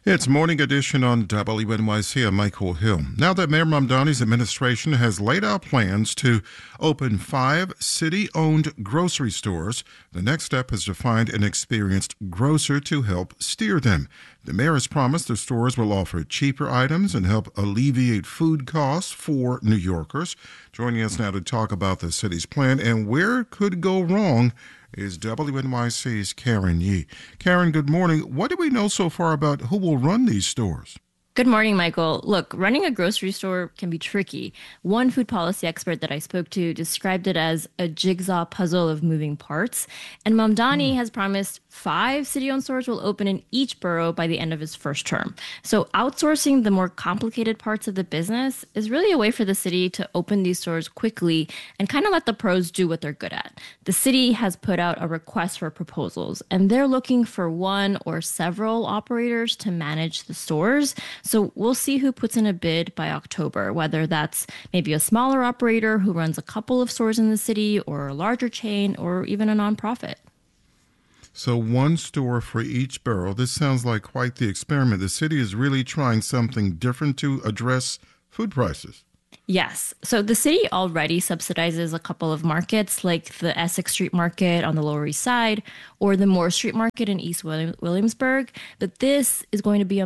It's Morning Edition on WNYC. I'm Michael Hill. Now that Mayor Mamdani's administration has laid out plans to open 5 city-owned grocery stores, the next step is to find an experienced grocer to help steer them. The mayor has promised the stores will offer cheaper items and help alleviate food costs for New Yorkers. Joining us now to talk about the city's plan and where it could go wrong is WNYC's Karen Yee. Karen, good morning. What do we know so far about who will run these stores? Good morning, Michael. Look, running a grocery store can be tricky. One food policy expert that I spoke to described it as a jigsaw puzzle of moving parts. And Mamdani has promised 5 city-owned stores will open in each borough by the end of his first term. So outsourcing the more complicated parts of the business is really a way for the city to open these stores quickly and kind of let the pros do what they're good at. The city has put out a request for proposals, and they're looking for one or several operators to manage the stores. So we'll see who puts in a bid by October, whether that's maybe a smaller operator who runs a couple of stores in the city, or a larger chain, or even a nonprofit. So one store for each borough. This sounds like quite the experiment. The city is really trying something different to address food prices. Yes. So the city already subsidizes a couple of markets like the Essex Street Market on the Lower East Side or the Moore Street Market in East Williamsburg. But this is going to be at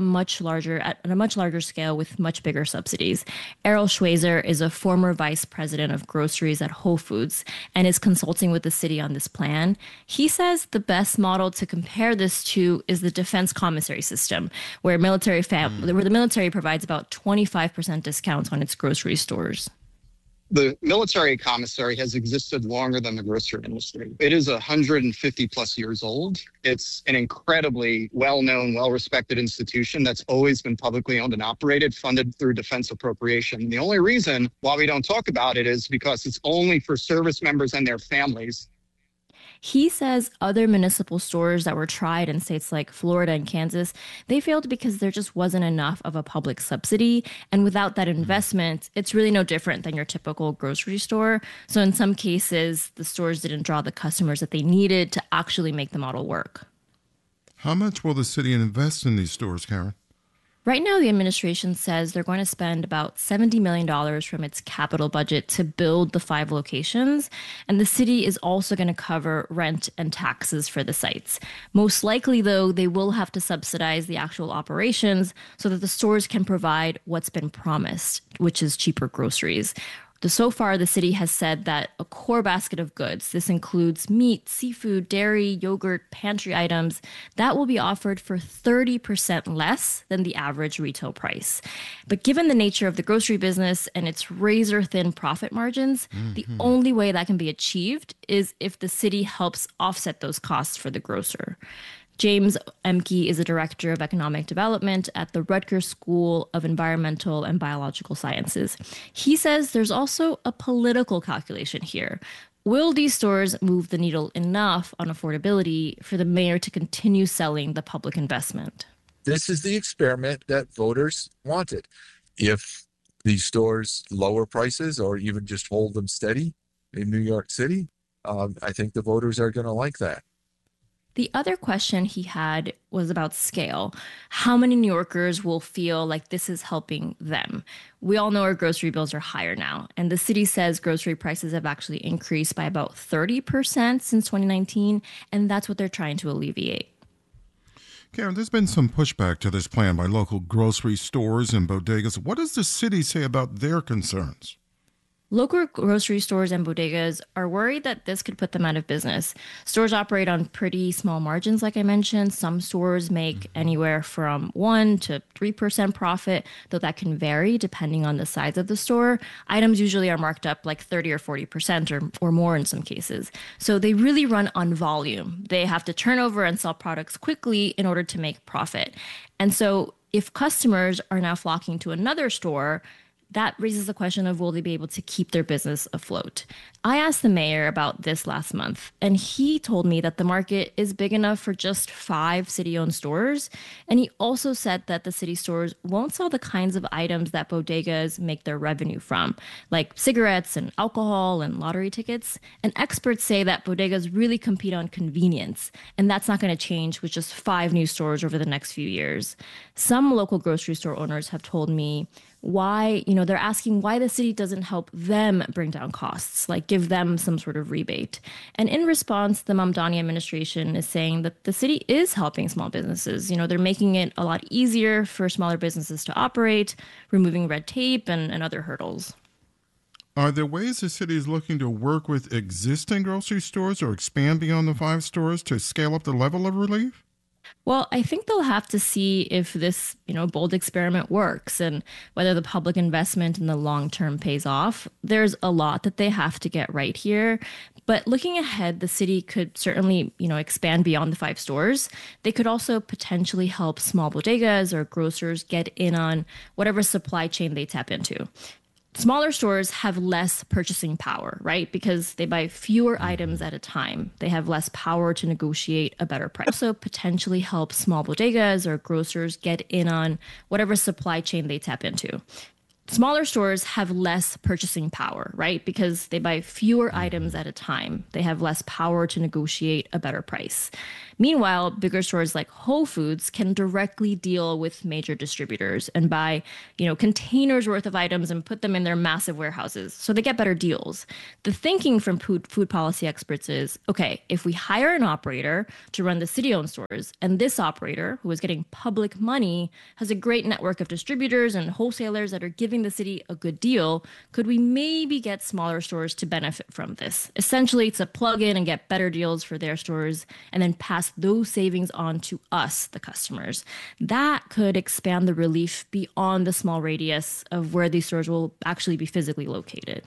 a much larger scale with much bigger subsidies. Errol Schweizer is a former vice president of groceries at Whole Foods and is consulting with the city on this plan. He says the best model to compare this to is the defense commissary system, where where the military provides about 25% discounts on its grocery stores. The military commissary has existed longer than the grocery industry. It is 150 plus years old. It's an incredibly well-known, well-respected institution that's always been publicly owned and operated, funded through defense appropriation. The only reason why we don't talk about it is because it's only for service members and their families. He says other municipal stores that were tried in states like Florida and Kansas, they failed because there just wasn't enough of a public subsidy. And without that investment, it's really no different than your typical grocery store. So in some cases, the stores didn't draw the customers that they needed to actually make the model work. How much will the city invest in these stores, Karen? Right now, the administration says they're going to spend about $70 million from its capital budget to build the 5 locations. And the city is also going to cover rent and taxes for the sites. Most likely, though, they will have to subsidize the actual operations so that the stores can provide what's been promised, which is cheaper groceries. So far, the city has said that a core basket of goods, this includes meat, seafood, dairy, yogurt, pantry items, that will be offered for 30% less than the average retail price. But given the nature of the grocery business and its razor-thin profit margins, the only way that can be achieved is if the city helps offset those costs for the grocer. James Emke is a director of economic development at the Rutgers School of Environmental and Biological Sciences. He says there's also a political calculation here. Will these stores move the needle enough on affordability for the mayor to continue selling the public investment? This is the experiment that voters wanted. If these stores lower prices or even just hold them steady in New York City, I think the voters are going to like that. The other question he had was about scale. How many New Yorkers will feel like this is helping them? We all know our grocery bills are higher now, and the city says grocery prices have actually increased by about 30% since 2019, and that's what they're trying to alleviate. Karen, there's been some pushback to this plan by local grocery stores and bodegas. What does the city say about their concerns? Local grocery stores and bodegas are worried that this could put them out of business. Stores operate on pretty small margins, like I mentioned. Some stores make anywhere from 1% to 3% profit, though that can vary depending on the size of the store. Items usually are marked up like 30 or 40% or more in some cases. So they really run on volume. They have to turn over and sell products quickly in order to make profit. And so if customers are now flocking to another store, That raises the question of will they be able to keep their business afloat? I asked the mayor about this last month, and he told me that the market is big enough for just 5 city-owned stores. And he also said that the city stores won't sell the kinds of items that bodegas make their revenue from, like cigarettes and alcohol and lottery tickets. And experts say that bodegas really compete on convenience, and that's not going to change with just 5 new stores over the next few years. Some local grocery store owners have told me why, they're asking why the city doesn't help them bring down costs, like give them some sort of rebate. And in response, the Mamdani administration is saying that the city is helping small businesses. They're making it a lot easier for smaller businesses to operate, removing red tape and other hurdles. Are there ways the city is looking to work with existing grocery stores or expand beyond the 5 stores to scale up the level of relief? Well, I think they'll have to see if this, bold experiment works and whether the public investment in the long term pays off. There's a lot that they have to get right here. But looking ahead, the city could certainly, expand beyond the 5 stores. They could also potentially help small bodegas or grocers get in on whatever supply chain they tap into. Smaller stores have less purchasing power, right? Because they buy fewer items at a time. They have less power to negotiate a better price. Also potentially help small bodegas or grocers get in on whatever supply chain they tap into. Smaller stores have less purchasing power, right? Because they buy fewer items at a time. They have less power to negotiate a better price. Meanwhile, bigger stores like Whole Foods can directly deal with major distributors and buy, containers worth of items and put them in their massive warehouses. So they get better deals. The thinking from food policy experts is, okay, if we hire an operator to run the city-owned stores, and this operator, who is getting public money, has a great network of distributors and wholesalers that are giving the city a good deal, could we maybe get smaller stores to benefit from this? Essentially, to plug in and get better deals for their stores and then pass those savings on to us, the customers. That could expand the relief beyond the small radius of where these stores will actually be physically located.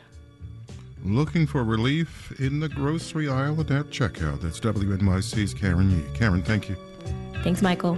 Looking for relief in the grocery aisle at that checkout. That's WNYC's Karen Yee. Karen, thank you. Thanks, Michael.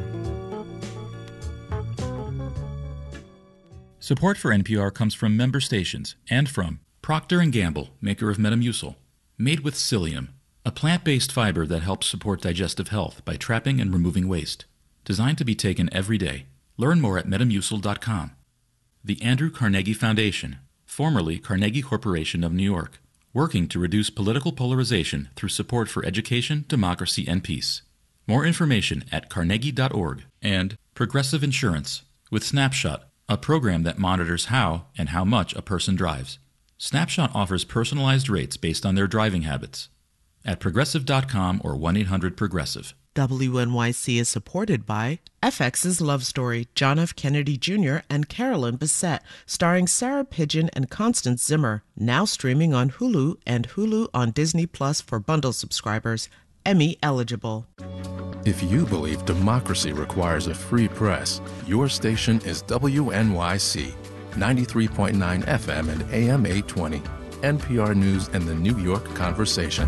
Support for NPR comes from member stations and from Procter & Gamble, maker of Metamucil, made with psyllium, a plant-based fiber that helps support digestive health by trapping and removing waste. Designed to be taken every day. Learn more at metamucil.com. The Andrew Carnegie Foundation, formerly Carnegie Corporation of New York, working to reduce political polarization through support for education, democracy, and peace. More information at carnegie.org. And Progressive Insurance, with Snapshot, a program that monitors how and how much a person drives. Snapshot offers personalized rates based on their driving habits. At progressive.com or 1-800-PROGRESSIVE. WNYC is supported by FX's Love Story, John F. Kennedy Jr. and Carolyn Bessette, starring Sarah Pidgeon and Constance Zimmer, now streaming on Hulu and Hulu on Disney Plus for bundle subscribers, Emmy eligible. If you believe democracy requires a free press, your station is WNYC, 93.9 FM and AM 820, NPR News and the New York Conversation.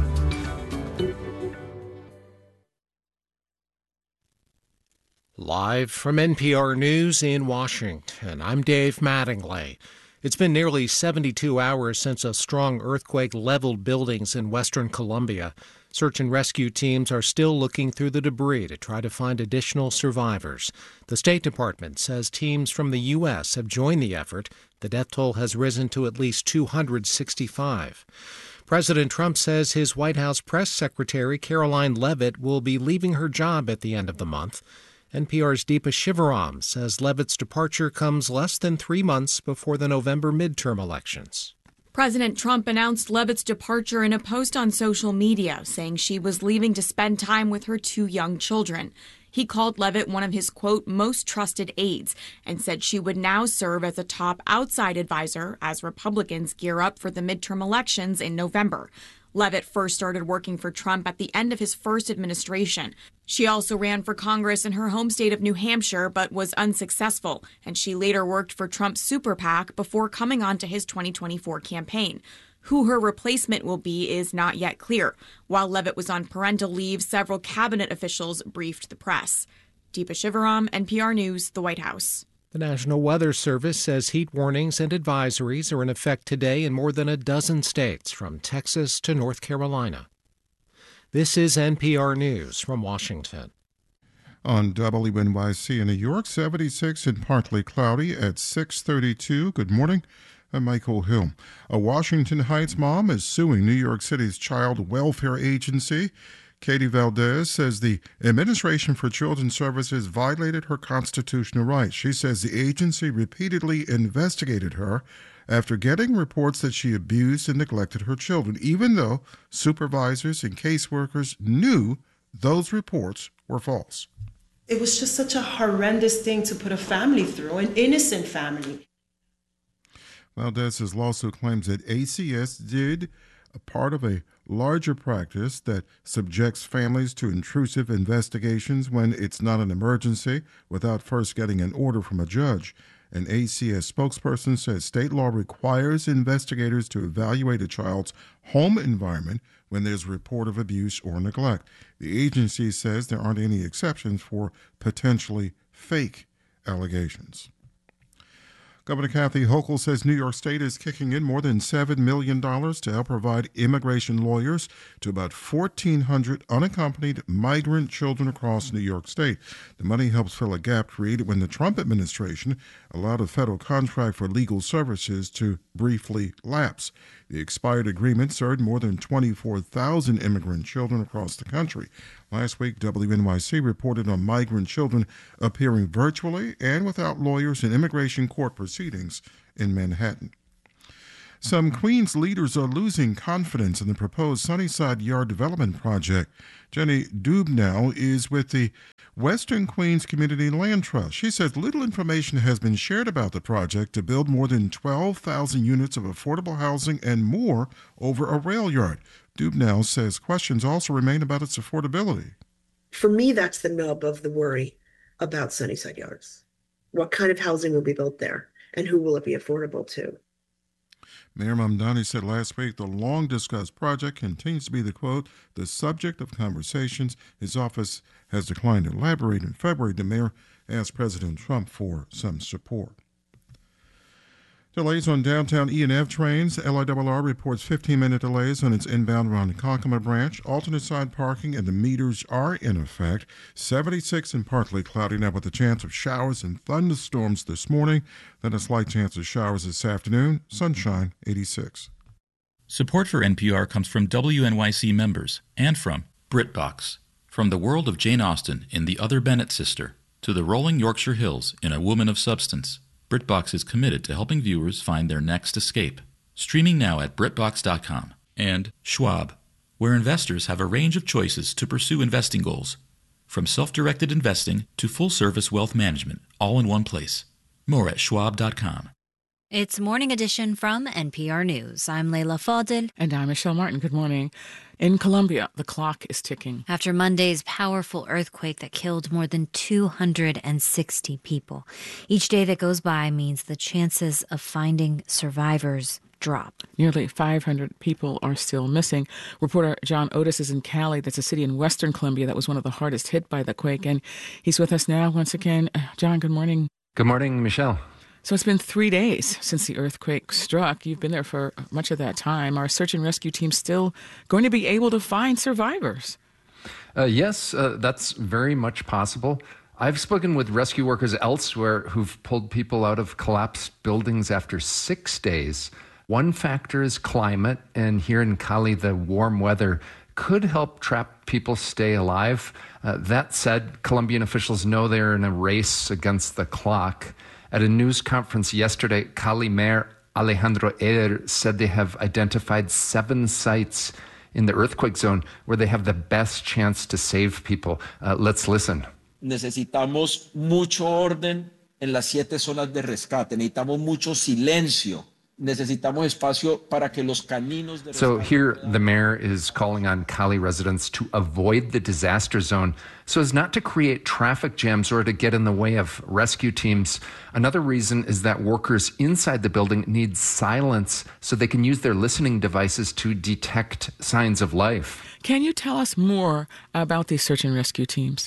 Live from NPR News in Washington, I'm Dave Mattingly. It's been nearly 72 hours since a strong earthquake leveled buildings in western Colombia. Search and rescue teams are still looking through the debris to try to find additional survivors. The State Department says teams from the U.S. have joined the effort. The death toll has risen to at least 265. President Trump says his White House press secretary, Caroline Leavitt, will be leaving her job at the end of the month. NPR's Deepa Shivaram says Leavitt's departure comes less than 3 months before the November midterm elections. President Trump announced Leavitt's departure in a post on social media, saying she was leaving to spend time with her 2 young children. He called Leavitt one of his, quote, most trusted aides and said she would now serve as a top outside advisor as Republicans gear up for the midterm elections in November. Leavitt first started working for Trump at the end of his first administration. She also ran for Congress in her home state of New Hampshire, but was unsuccessful, and she later worked for Trump's super PAC before coming on to his 2024 campaign. Who her replacement will be is not yet clear. While Leavitt was on parental leave, several cabinet officials briefed the press. Deepa Shivaram, NPR News, the White House. The National Weather Service says heat warnings and advisories are in effect today in more than a dozen states, from Texas to North Carolina. This is NPR News from Washington. On WNYC in New York, 76 and partly cloudy at 6:32. Good morning. I'm Michael Hill. A Washington Heights mom is suing New York City's Child Welfare Agency. Katie Valdez says the Administration for Children's Services violated her constitutional rights. She says the agency repeatedly investigated her after getting reports that she abused and neglected her children, even though supervisors and caseworkers knew those reports were false. It was just such a horrendous thing to put a family through, an innocent family. Valdez's lawsuit claims that ACS did a part of a larger practice that subjects families to intrusive investigations when it's not an emergency without first getting an order from a judge. An ACS spokesperson says state law requires investigators to evaluate a child's home environment when there's a report of abuse or neglect. The agency says there aren't any exceptions for potentially fake allegations. Governor Kathy Hochul says New York State is kicking in more than $7 million to help provide immigration lawyers to about 1,400 unaccompanied migrant children across New York State. The money helps fill a gap created when the Trump administration allowed a federal contract for legal services to briefly lapse. The expired agreement served more than 24,000 immigrant children across the country. Last week, WNYC reported on migrant children appearing virtually and without lawyers in immigration court proceedings in Manhattan. Some Queens leaders are losing confidence in the proposed Sunnyside Yard development project. Jenny Dubnow is with the Western Queens Community Land Trust. She says little information has been shared about the project to build more than 12,000 units of affordable housing and more over a rail yard. Dubnow says questions also remain about its affordability. For me, that's the nub of the worry about Sunnyside Yards. What kind of housing will be built there, and who will it be affordable to? Mayor Mamdani said last week the long-discussed project continues to be the, quote, the subject of conversations. His office has declined to elaborate. In February, the mayor asked President Trump for some support. Delays on downtown E&F trains. LIRR reports 15-minute delays on its inbound Ronkonkoma branch. Alternate side parking and the meters are in effect. 76 and partly cloudy now with a chance of showers and thunderstorms this morning. Then a slight chance of showers this afternoon. Sunshine, 86. Support for NPR comes from WNYC members and from BritBox. From the world of Jane Austen in The Other Bennet Sister to the rolling Yorkshire Hills in A Woman of Substance, BritBox is committed to helping viewers find their next escape. Streaming now at BritBox.com. And Schwab, where investors have a range of choices to pursue investing goals. From self-directed investing to full-service wealth management, all in one place. More at Schwab.com. It's Morning Edition from NPR News. I'm Leila Fadel. And I'm Michelle Martin. Good morning. In Colombia, the clock is ticking. After Monday's powerful earthquake that killed more than 260 people, each day that goes by means the chances of finding survivors drop. Nearly 500 people are still missing. Reporter John Otis is in Cali. That's a city in western Colombia that was one of the hardest hit by the quake. And he's with us now once again. John, good morning. Good morning, Michelle. So it's been 3 days since the earthquake struck. You've been there for much of that time. Are search and rescue teams still going to be able to find survivors? Yes, that's very much possible. I've spoken with rescue workers elsewhere who've pulled people out of collapsed buildings after 6 days. One factor is climate, and here in Cali, the warm weather could help trapped people stay alive. That said, Colombian officials know they're in a race against the clock. At a news conference yesterday, Cali Mayor Alejandro Eder said they have identified 7 sites in the earthquake zone where they have the best chance to save people. Let's listen. Necesitamos mucho orden en las 7 zonas de rescate. Necesitamos mucho silencio. Necesitamos espacio para que los caminos de rescate. So here the mayor is calling on Cali residents to avoid the disaster zone so as not to create traffic jams or to get in the way of rescue teams. Another reason is that workers inside the building need silence so they can use their listening devices to detect signs of life. Can you tell us more about these search and rescue teams?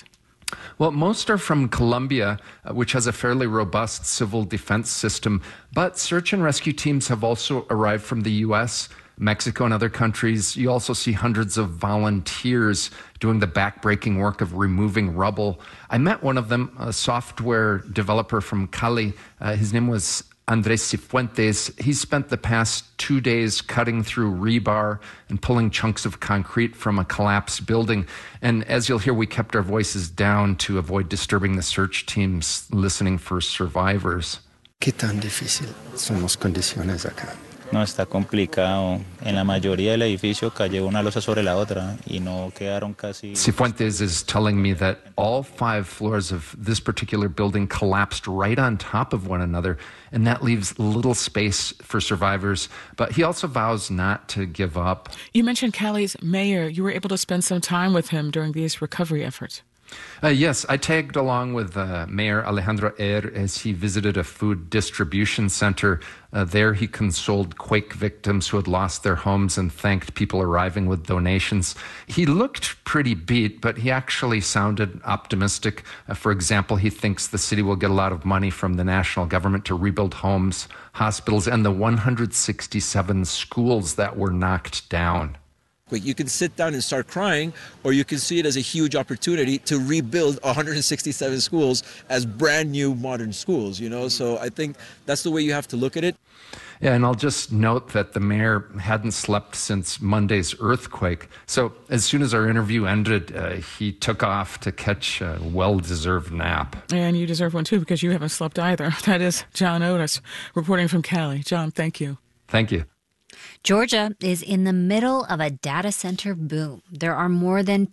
Well, most are from Colombia, which has a fairly robust civil defense system, but search and rescue teams have also arrived from the U.S., Mexico, and other countries. You also see hundreds of volunteers doing the backbreaking work of removing rubble. I met one of them, a software developer from Cali. His name was Andres Cifuentes. He spent the past 2 days cutting through rebar and pulling chunks of concrete from a collapsed building. And as you'll hear, we kept our voices down to avoid disturbing the search teams listening for survivors. ¿Qué tan difícil son las condiciones acá? No, está complicado. En la mayoría del edificio cayó una losa sobre la otra y no quedaron casi... Cifuentes is telling me that all 5 floors of this particular building collapsed right on top of one another, and that leaves little space for survivors. But he also vows not to give up. You mentioned Cali's mayor. You were able to spend some time with him during these recovery efforts. Yes, I tagged along with Mayor Alejandro Herr as he visited a food distribution center. There he consoled quake victims who had lost their homes and thanked people arriving with donations. He looked pretty beat, but he actually sounded optimistic. For example, he thinks the city will get a lot of money from the national government to rebuild homes, hospitals, and the 167 schools that were knocked down. You can sit down and start crying, or you can see it as a huge opportunity to rebuild 167 schools as brand new modern schools, you know? So I think that's the way you have to look at it. Yeah, and I'll just note that the mayor hadn't slept since Monday's earthquake. So as soon as our interview ended, he took off to catch a well-deserved nap. And you deserve one too, because you haven't slept either. That is John Otis reporting from Cali. John, thank you. Thank you. Georgia is in the middle of a data center boom. There are more than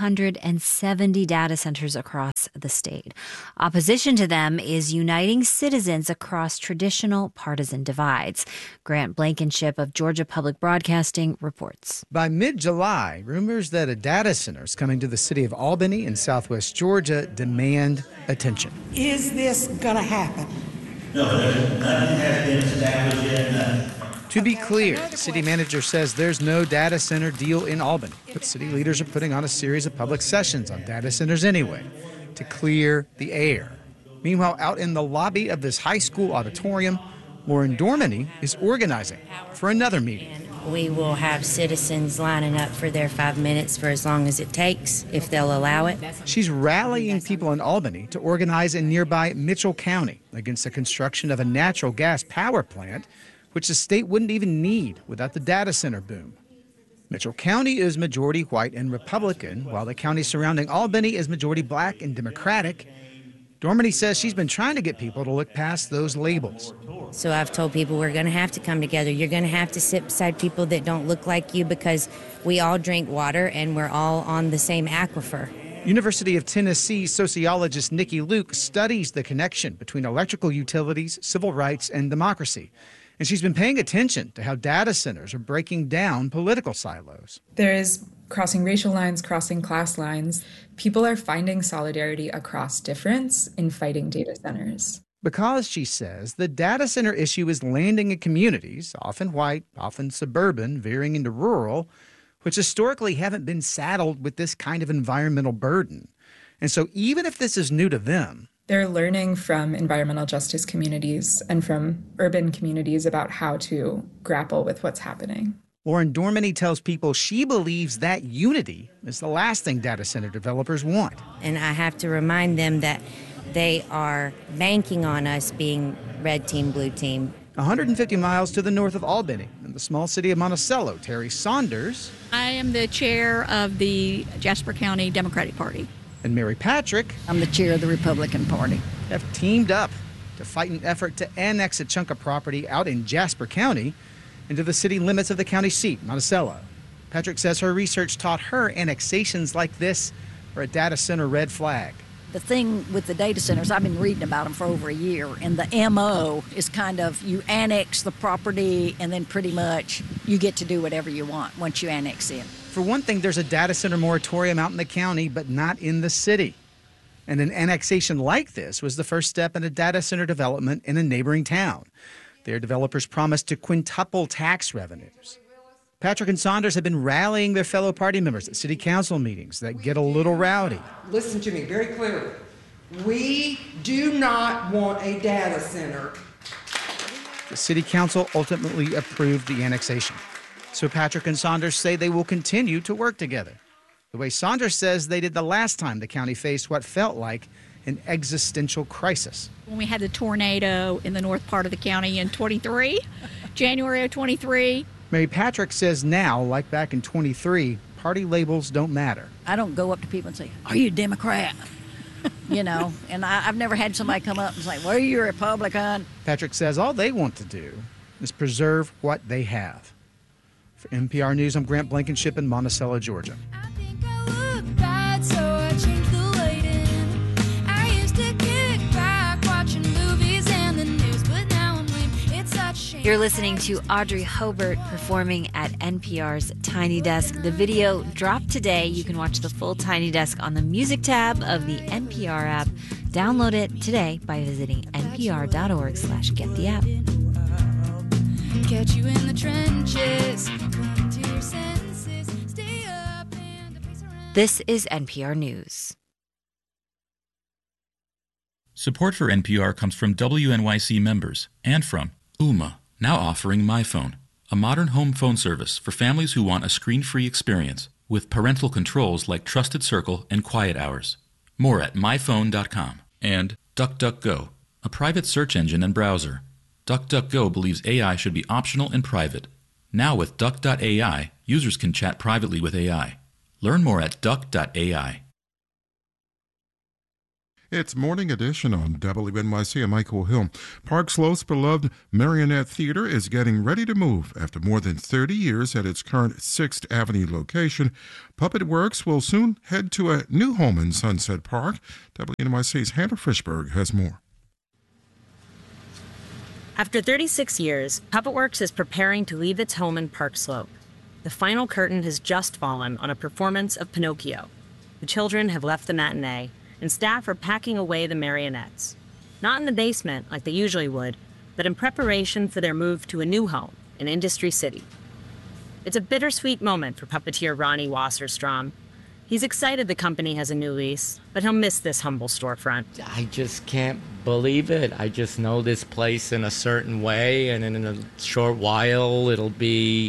270 data centers across the state. Opposition to them is uniting citizens across traditional partisan divides. Grant Blankenship of Georgia Public Broadcasting reports. By mid-July, rumors that a data center is coming to the city of Albany in southwest Georgia demand attention. Is this going to happen? No, nothing has been established yet. To be clear, the city manager says there's no data center deal in Albany, but city leaders are putting on a series of public sessions on data centers anyway to clear the air. Meanwhile, out in the lobby of this high school auditorium, Lauren Dorminey is organizing for another meeting. We will have citizens lining up for their 5 minutes for as long as it takes, if they'll allow it. She's rallying people in Albany to organize in nearby Mitchell County against the construction of a natural gas power plant, which the state wouldn't even need without the data center boom. Mitchell County is majority white and Republican, while the county surrounding Albany is majority black and Democratic. Dorminey says she's been trying to get people to look past those labels. So I've told people we're going to have to come together. You're going to have to sit beside people that don't look like you because we all drink water and we're all on the same aquifer. University of Tennessee sociologist Nikki Luke studies the connection between electrical utilities, civil rights, and democracy. And she's been paying attention to how data centers are breaking down political silos. There is crossing racial lines, crossing class lines. People are finding solidarity across difference in fighting data centers. Because, she says, the data center issue is landing in communities, often white, often suburban, veering into rural, which historically haven't been saddled with this kind of environmental burden. And so even if this is new to them, they're learning from environmental justice communities and from urban communities about how to grapple with what's happening. Lauren Dorminey tells people she believes that unity is the last thing data center developers want. And I have to remind them that they are banking on us being red team, blue team. 150 miles to the north of Albany, in the small city of Monticello, Terry Saunders. I am the chair of the Jasper County Democratic Party. And Mary Patrick. I'm the chair of the Republican Party. Have teamed up to fight an effort to annex a chunk of property out in Jasper County into the city limits of the county seat, Monticello. Patrick says her research taught her annexations like this are a data center red flag. The thing with the data centers, I've been reading about them for over a year, and the MO is kind of you annex the property and then pretty much you get to do whatever you want once you annex in. For one thing, there's a data center moratorium out in the county, but not in the city. And an annexation like this was the first step in a data center development in a neighboring town. Their developers promised to quintuple tax revenues. Patrick and Saunders have been rallying their fellow party members at city council meetings that get a little rowdy. Listen to me very clearly. We do not want a data center. The city council ultimately approved the annexation. So Patrick and Saunders say they will continue to work together, the way Saunders says they did the last time the county faced what felt like an existential crisis. When we had the tornado in the north part of the county in January of 23. Mary Patrick says now, like back in 23, party labels don't matter. I don't go up to people and say, "Are you a Democrat?" And I've never had somebody come up and say, "Well, you're a Republican." Patrick says all they want to do is preserve what they have. For NPR News, I'm Grant Blankenship in Monticello, Georgia. You're listening to Audrey Hobart performing at NPR's Tiny Desk. The video dropped today. You can watch the full Tiny Desk on the music tab of the NPR app. Download it today by visiting npr.org/gettheapp. Catch you in the trenches. Come to your senses. Stay up and the pace around. This is NPR News. Support for NPR comes from WNYC members and from Ooma, now offering MyPhone, a modern home phone service for families who want a screen-free experience with parental controls like Trusted Circle and Quiet Hours. More at myphone.com. And DuckDuckGo, a private search engine and browser. DuckDuckGo believes AI should be optional and private. Now with Duck.ai, users can chat privately with AI. Learn more at Duck.ai. It's Morning Edition on WNYC. I'm Michael Hill. Park Slope's beloved Marionette Theater is getting ready to move. After more than 30 years at its current 6th Avenue location, Puppet Works will soon head to a new home in Sunset Park. WNYC's Hannah Frischberg has more. After 36 years, Puppet Works is preparing to leave its home in Park Slope. The final curtain has just fallen on a performance of Pinocchio. The children have left the matinee, and staff are packing away the marionettes. Not in the basement like they usually would, but in preparation for their move to a new home in Industry City. It's a bittersweet moment for puppeteer Ronnie Wasserstrom. He's excited the company has a new lease, but he'll miss this humble storefront. I just can't believe it. I just know this place in a certain way, and in a short while it'll be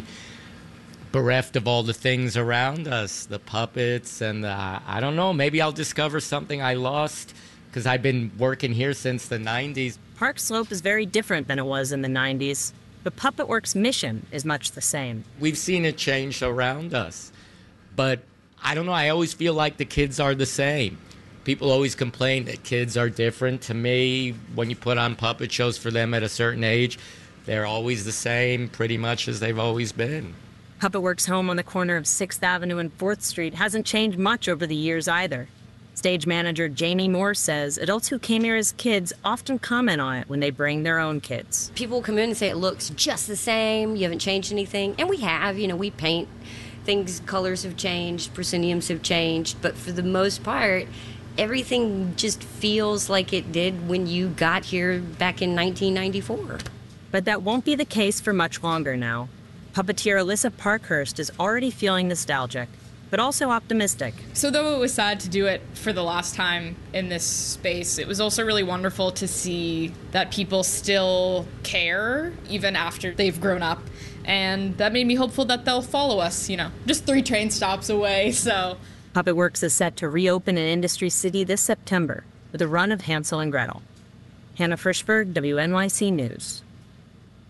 bereft of all the things around us, the puppets, and I don't know, maybe I'll discover something I lost because I've been working here since the 90s. Park Slope is very different than it was in the 90s, but Puppet Works' mission is much the same. We've seen it change around us, but I don't know, I always feel like the kids are the same. People always complain that kids are different. To me, when you put on puppet shows for them at a certain age, they're always the same, pretty much as they've always been. Puppet Works' home on the corner of 6th Avenue and 4th Street hasn't changed much over the years either. Stage manager Jamie Moore says adults who came here as kids often comment on it when they bring their own kids. People come in and say it looks just the same, you haven't changed anything. And we have, we paint things, colors have changed, prosceniums have changed, but for the most part, everything just feels like it did when you got here back in 1994. But that won't be the case for much longer now. Puppeteer Alyssa Parkhurst is already feeling nostalgic, but also optimistic. So though it was sad to do it for the last time in this space, it was also really wonderful to see that people still care, even after they've grown up. And that made me hopeful that they'll follow us, just 3 train stops away, so. Puppet Works is set to reopen in Industry City this September with a run of Hansel and Gretel. Hannah Frischberg, WNYC News.